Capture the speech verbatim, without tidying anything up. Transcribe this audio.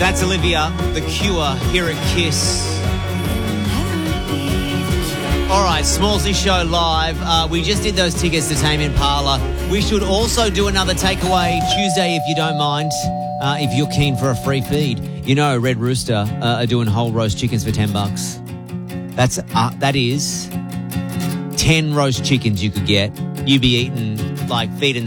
That's Olivia, The Cure, here at Kiss. All right, Smallsy Show live. Uh, we just did those tickets to Tame Impala. We should also do another takeaway Tuesday if you don't mind, uh, if you're keen for a free feed. You know, Red Rooster uh, are doing whole roast chickens for ten bucks. That's uh, that is ten roast chickens you could get. You'd be eating, like, feeding